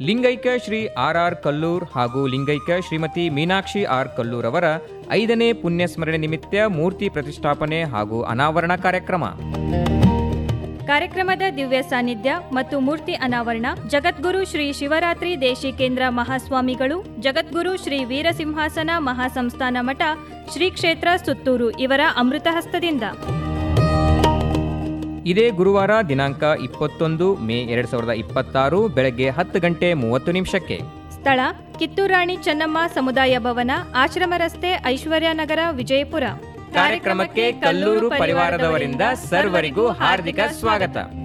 ಲಿಂಗೈಕ್ಯ ಶ್ರೀ ಆರ್ ಕಲ್ಲೂರ್ ಹಾಗೂ ಲಿಂಗೈಕ್ಯ ಶ್ರೀಮತಿ ಮೀನಾಕ್ಷಿ ಆರ್ ಕಲ್ಲೂರ್ ಅವರ 5ನೇ ಪುಣ್ಯಸ್ಮರಣೆ ನಿಮಿತ್ತ ಮೂರ್ತಿ ಪ್ರತಿಷ್ಠಾಪನೆ ಹಾಗೂ ಅನಾವರಣ ಕಾರ್ಯಕ್ರಮ. ಕಾರ್ಯಕ್ರಮದ ದಿವ್ಯ ಸಾನ್ನಿಧ್ಯ ಮತ್ತು ಮೂರ್ತಿ ಅನಾವರಣ ಜಗದ್ಗುರು ಶ್ರೀ ಶಿವರಾತ್ರಿ ದೇಶಿಕೇಂದ್ರ ಮಹಾಸ್ವಾಮಿಗಳು, ಜಗದ್ಗುರು ಶ್ರೀ ವೀರಸಿಂಹಾಸನ ಮಹಾಸಂಸ್ಥಾನ ಮಠ, ಶ್ರೀ ಕ್ಷೇತ್ರ ಸುತ್ತೂರು ಇವರ ಅಮೃತ ಹಸ್ತದಿಂದ. ಇದೇ ಗುರುವಾರ ದಿನಾಂಕ 21 ಮೇ 2026 ಬೆಳಗ್ಗೆ 10:30 ಸ್ಥಳ ಕಿತ್ತೂರಾಣಿ ಚೆನ್ನಮ್ಮ ಸಮುದಾಯ ಭವನ, ಆಶ್ರಮ ರಸ್ತೆ, ಐಶ್ವರ್ಯನಗರ, ವಿಜಯಪುರ. ಕಾರ್ಯಕ್ರಮಕ್ಕೆ ಕಲ್ಲೂರು ಪರಿವಾರದವರಿಂದ ಸರ್ವರಿಗೂ ಹಾರ್ದಿಕ ಸ್ವಾಗತ.